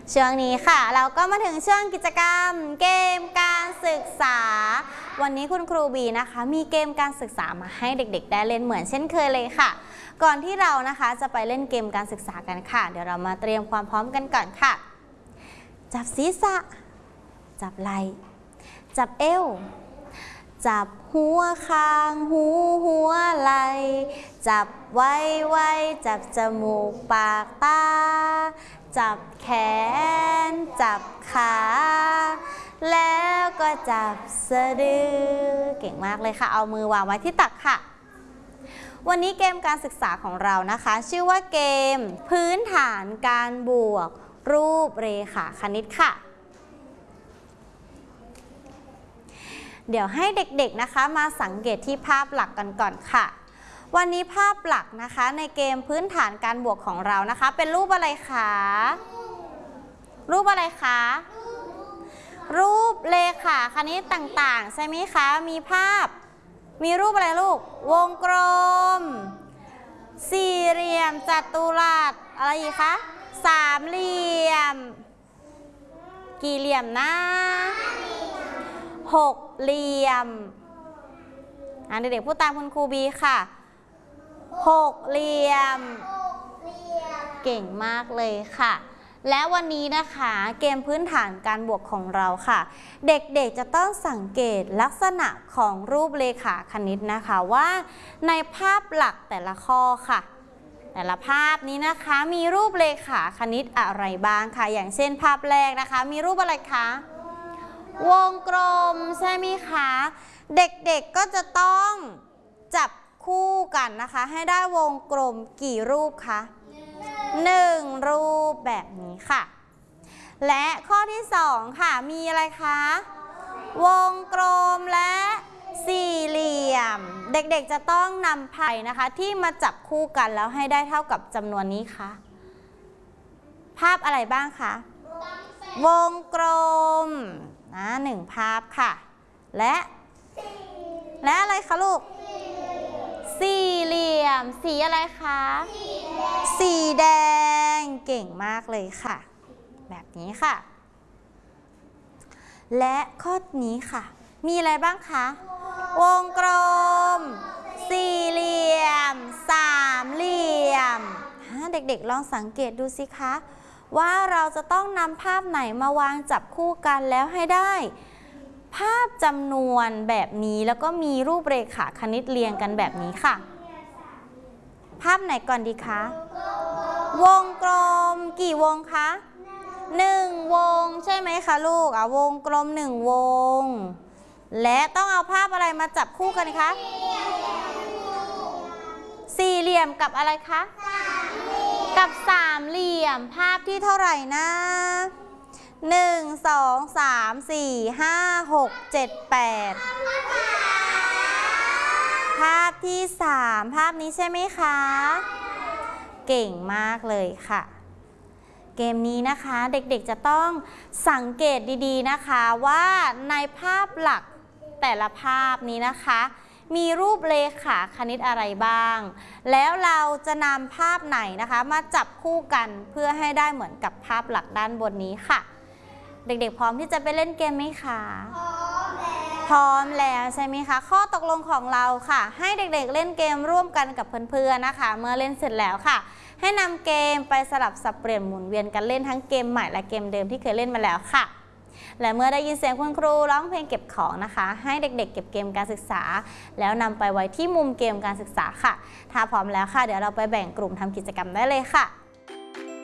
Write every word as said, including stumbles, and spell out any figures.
ช่วงนี้ค่ะเราก็มาถึงช่วงกิจกรรมเกมการศึกษาวันนี้คุณครูบีนะคะมีเกมการศึกษามาให้เด็กๆได้เล่นเหมือนเช่นเคยเลยค่ะก่อนที่เรานะคะจะไปเล่นเกมการศึกษากันค่ะเดี๋ยวเรามาเตรียมความพร้อมกันก่อนค่ะจับศีรษะจับไหล่จับเอวจับหัวคางหูหัวไหล่จับไว้ไว้จับจมูกปากตาจับแขนจับขาแล้วก็จับสะดือเก่งมากเลยค่ะเอามือวางไว้ที่ตักค่ะวันนี้เกมการศึกษาของเรานะคะชื่อว่าเกมพื้นฐานการบวกรูปเรขาคณิตค่ะเดี๋ยวให้เด็กๆนะคะมาสังเกตที่ภาพหลักกันก่อนค่ะวันนี้ภาพหลักนะคะในเกมพื้นฐานการบวกของเรานะคะเป็นรูปอะไรคะรูปอะไรคะรูปเลขาคณิตต่างๆใช่ไหมคะมีภาพมีรูปอะไรลูกวงกลมสี่เหลี่ยมจัตุรัสอะไรอีกคะสามเหลี่ยมกี่เหลี่ยมนะหกเหลี่ยมอ่ะเด็กๆพูดตามคุณครูบีค่ะหกเหลี่ยมเก่งมากเลยค่ะและวันนี้นะคะเกมพื้นฐานการบวกของเราค่ะเด็กๆจะต้องสังเกตลักษณะของรูปเลขาคณิตนะคะว่าในภาพหลักแต่ละข้อค่ะแต่ละภาพนี้นะคะมีรูปเลขาคณิตอะไรบ้างค่ะอย่างเช่นภาพแรกนะคะมีรูปอะไรคะวงกลมใช่ไหมคะเด็กๆก็จะต้องจับคู่กันนะคะให้ได้วงกลมกี่รูปคะหนึ่งรูปแบบนี้ค่ะและข้อที่สองค่ะมีอะไรคะวงกลมและสี่เหลี่ยมเด็กๆจะต้องนำไพ่นะคะที่มาจับคู่กันแล้วให้ได้เท่ากับจำนวนนี้ค่ะภาพอะไรบ้างคะวงกลมนะหนึ่งภาพค่ะและและอะไรคะลูกสี่เหลี่ยมสีอะไรคะสีแดงเก่งมากเลยค่ะแบบนี้ค่ะและข้อนี้ค่ะมีอะไรบ้างคะวงกลมสี่เหลี่ยมสามเหลี่ยมเด็กๆลองสังเกตดูสิคะว่าเราจะต้องนำภาพไหนมาวางจับคู่กันแล้วให้ได้ภาพจำนวนแบบนี้แล้วก็มีรูปเรขาคณิตเรียงกันแบบนี้ค่ะภาพไหนก่อนดีคะวงกลมกี่วงคะหนึ่งวงใช่ไหมคะลูกอ่ะวงกลมหนึ่งวงและต้องเอาภาพอะไรมาจับคู่กันคะสี่เหลี่ยมกับอะไรคะกับสามเหลี่ยมภาพที่เท่าไหร่นะหนึ่ง สอง สาม สี่ ห้า หก เจ็ด แปดภาพที่สามภาพนี้ใช่ไหมคะเก่งมากเลยค่ะเกมนี้นะคะเด็กๆจะต้องสังเกตดีๆนะคะว่าในภาพหลักแต่ละภาพนี้นะคะมีรูปเลขาคณิตอะไรบ้างแล้วเราจะนำภาพไหนนะคะมาจับคู่กันเพื่อให้ได้เหมือนกับภาพหลักด้านบนนี้ค่ะเด็กๆพร้อมที่จะไปเล่นเกมไหมคะพร้อมแล้วใช่ไหมคะข้อตกลงของเราค่ะให้เด็กๆเล่นเกมร่วมกันกับเพื่อนๆนะคะเมื่อเล่นเสร็จแล้วค่ะให้นำเกมไปสลับสับเปลี่ยนหมุนเวียนกันเล่นทั้งเกมใหม่และเกมเดิมที่เคยเล่นมาแล้วค่ะและเมื่อได้ยินเสียงคุณครูร้องเพลงเก็บของนะคะให้เด็กๆเก็บเกมการศึกษาแล้วนำไปไว้ที่มุมเกมการศึกษาค่ะถ้าพร้อมแล้วค่ะเดี๋ยวเราไปแบ่งกลุ่มทำกิจกรรมได้เลยค่ะ